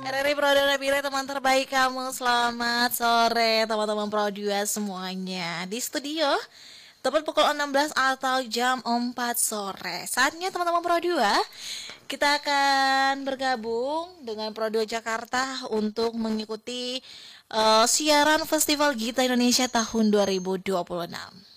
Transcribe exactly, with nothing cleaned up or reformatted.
R R I Pro dan Nabila, teman terbaik kamu. Selamat sore teman-teman Pro dua semuanya. Di studio tepat pukul enam belas atau jam empat sore. Saatnya teman-teman Pro dua, kita akan bergabung dengan Pro dua Jakarta untuk mengikuti uh, siaran Festival Gita Indonesia tahun dua ribu dua puluh enam.